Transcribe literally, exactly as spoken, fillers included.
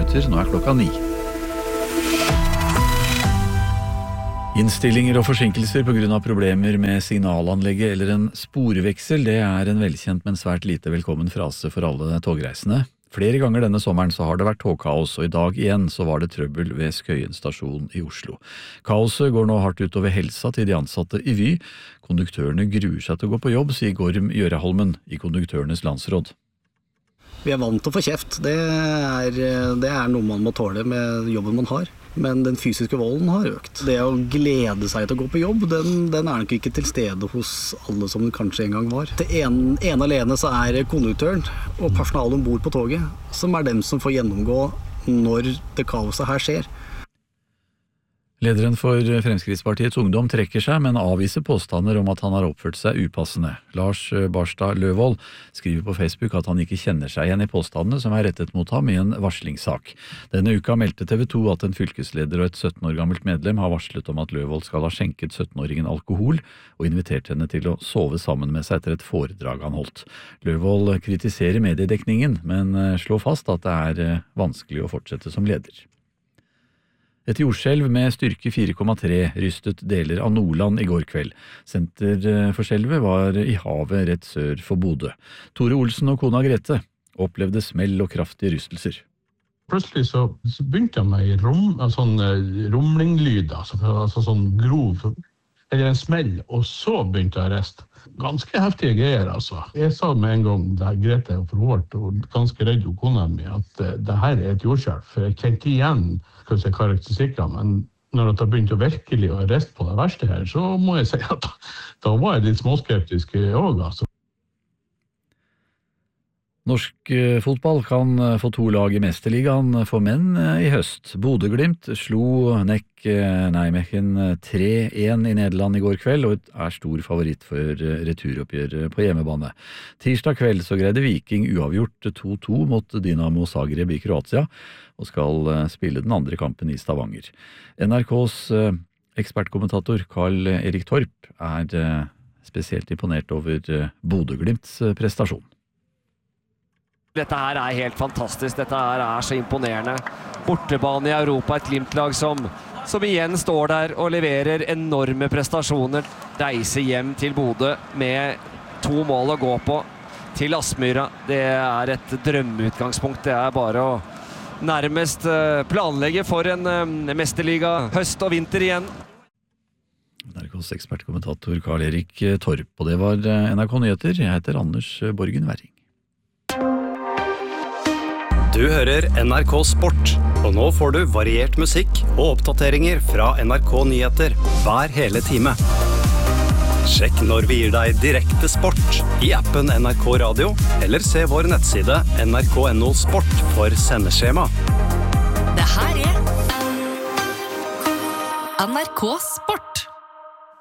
nyheter, nå er klokka ni. Innstillinger og forsinkelser på grunn av problemer med signalanlegget eller en sporveksel, det er en velkjent, men svært lite velkommen frase for alle togreisende. Flere ganger denne sommeren så har det vært togkaos, og i dag igjen så var det trøbbel ved Skøyen stasjon i Oslo. Kaoset går nå hardt utover helsa til de ansatte i Vy. Konduktørene gruer seg til å gå på jobb, sier Gorm Gjøreholmen i Konduktørenes landsråd. Vi er vant til å få kjeft. Det er, det er noe man må tåle med jobben man har. Men den fysiske volden har økt. Det å glede seg til å gå på jobb, den, den er nok ikke til stede hos alle som den kanskje en gang var. Til en, en alene så er konduktøren og personalet ombord på toget, som er dem som får gjennomgå når det kaoset her skjer. Lederen for Fremskrittspartiets ungdom trekker seg, men avviser påstander om at han har oppført seg upassende. Lars Barstad Løvold skriver på Facebook at han ikke kjenner seg igjen i påstandene som er rettet mot ham i en varslingssak. Denne uka meldte T V to at en fylkesleder og et sytten år gammelt medlem har varslet om at Løvold skal ha skjenket sytten-åringen alkohol og invitert henne til å sove sammen med seg etter et foredrag han holdt. Løvold kritiserer mediedekningen, men slår fast at det er vanskelig å fortsette som leder. Et jordskjelv med styrke fire komma tre rystet deler av Nordland i går kveld. Senter for skjelvet var i havet rett sør for Bodø. Tore Olsen og kona Grete opplevde smell og kraftige rystelser. Plutselig så, så begynte jeg med en rom, sånn rumlinglyd, altså, altså sånn grov, eller en smell, og så begynte jeg å reste. Ganske heftige greier, altså. Jeg sa med en gang, da Grete og forhårt, og ganske redd og kona mi, at uh, det her er et jordskjelv, for jeg kjente igjen kanskje karakteristikker, men når jeg begynte å virkelig å reste på det verste her, så må jeg si at da var jeg litt småskeptisk også, altså. Norsk fotball kan få to lag i Mesterligaen for menn i høst. Bodø/Glimt slo Nek Nijmegen tre én i Nederland i går kveld, og er stor favoritt for returoppgjør på hjemmebane. Tirsdag kveld så greide Viking uavgjort to to mot Dinamo Zagreb i Kroatia, og skal spille den andre kampen i Stavanger. N R K's ekspertkommentator Karl Erik Torp er spesielt imponert over Bodø/Glimts prestasjon. Dette her er helt fantastisk, dette her er så imponerende. Bortebane i Europa, et Glimt-lag som, som igjen står der og leverer enorme prestasjoner. Reiser hjem til Bodø med to mål å gå på til Aspmyra. Det er et drømmeutgangspunkt, det er bare å nærmest planlegge for en mesterliga høst og vinter igjen. N R K's ekspertkommentator Karl Erik Torp, og det var N R K Nyheter. Jeg heter Anders Borgen Werring. Du hører N R K Sport, og nå får du variert musikk og oppdateringer fra N R K Nyheter hver hele time. Sjekk når vi gir deg direkte sport i appen N R K Radio, eller se vår nettside N R K punktum N O Sport for sendeskjema. Det her er N R K Sport.